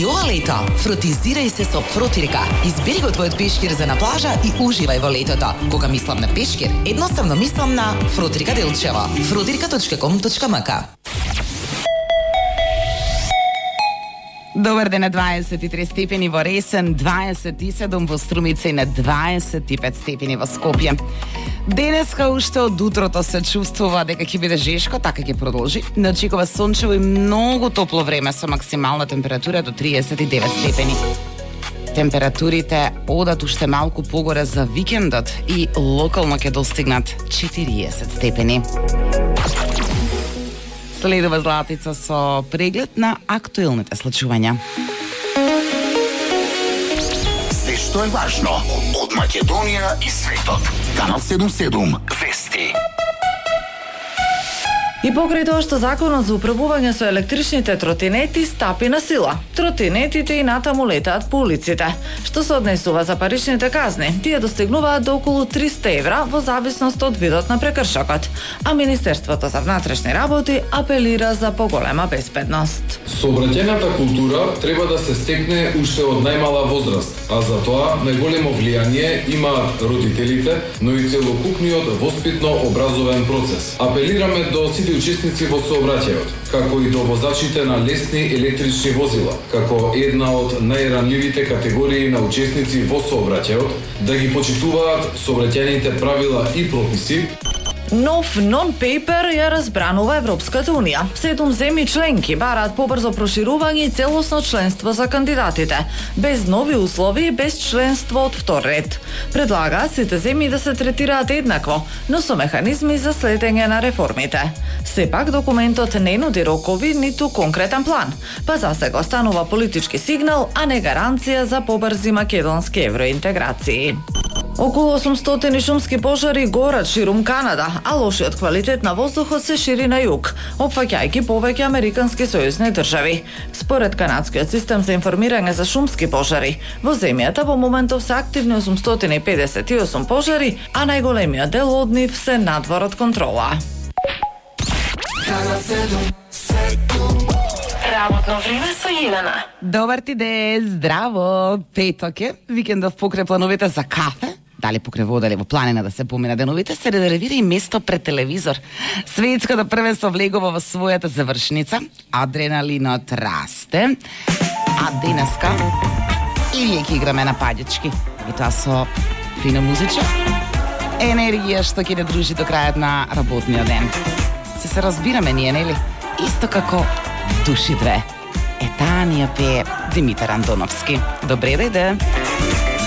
ова лето фротизирај се со Фротирка. Избери го твојот пешкир за на плажа и уживај во летото. Кога мислам на пешкир, едноставно мислам на Фротирка Делчево. Frotirka.com.mk. Добар ден, на 23 степени во Ресен, 27 во Струмица и на 25 степени во Скопје. Денеска уште од утрото се чувствува дека ќе биде жешко, така ќе продолжи. Не очекува сончево и многу топло време со максимална температура до 39 степени. Температурите одат уште малку погоре за викендот и локално ќе достигнат 40 степени. Следува Златица со преглед на актуелните случувања. Се што е важно од Македонија и светот. Канал 77 Вести. И покрај тоа што законот за управување со електричните тротинети стапи на сила, тротинетите и натаму летаат по улиците. Што се однесува за паричните казни, тие достигнуваат до околу 300 евра во зависност од видот на прекршокот, а Министерството за внатрешни работи апелира за поголема безбедност. Сообраќајната култура треба да се стекне уште од најмала возраст, а за тоа најголемо влијание имаат родителите, но и целокупниот воспитно-образовен процес. Апелираме до сите учесници во сообраќајот, како и до возачите на лесни електрични возила, како една од најранливите категории на учесници во сообраќајот, да ги почитуваат сообраќајните правила и прописи. Нов нон-пейпер ја разбранува Европската Унија. 7 земји членки бараат побрзо проширување и целосно членство за кандидатите, без нови услови и без членство од втор ред. Предлагаат сите земји да се третираат еднакво, но со механизми за следење на реформите. Сепак документот не нуди рокови ниту конкретен план, па засега останува политички сигнал, а не гаранција за побрзи македонски евроинтеграции. Околу 800 шумски пожари горат ширум Канада, а лошиот квалитет на воздухот се шири на југ, опфаќајќи повеќе американски сојузни држави. Според канадскиот систем за информирање за шумски пожари, во земјата во моментов се активни 858 пожари, а најголемиот дел од нив се надвор од контрола. Работно време со Елена. Добар ти ден, здраво! Петок е, викендов покрај плановите за кафе, дали покрај вода или во планина да се помина деновите, се резервира и место пред телевизор. Светското првенство влегува во својата завршница, адреналинот расте, а денеска и вие ќе играме на паѓички. И тоа со фина музичка, енергија што ќе не дружи до крајот на работниот ден. Се разбираме ние, нели? Исто како Души две. Таа ни ја пее Димитар Антоновски. Добре дојде!